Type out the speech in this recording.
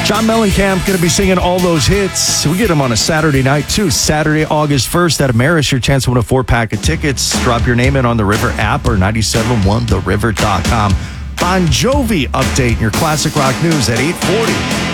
John Mellencamp going to be singing all those hits. We get him on a Saturday night, too. Saturday, August 1st at Ameris. Your chance to win a 4-pack of tickets. Drop your name in on the River app or 971theriver.com. Bon Jovi update in your classic rock news at 8:40.